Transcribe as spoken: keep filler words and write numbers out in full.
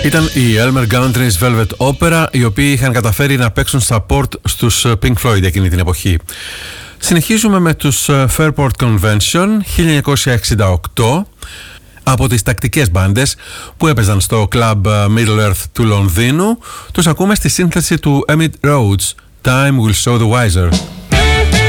Ήταν οι Elmer Gantry's Velvet Opera, οι οποίοι είχαν καταφέρει να παίξουν support στους Pink Floyd εκείνη την εποχή. Συνεχίζουμε με τους Fairport Convention χίλια εννιακόσια εξήντα οκτώ, από τις τακτικές μπάντες που έπαιζαν στο Club Middle Earth του Λονδίνου. Τους ακούμε στη σύνθεση του Emmett Rhodes, Time Will Show the Wiser.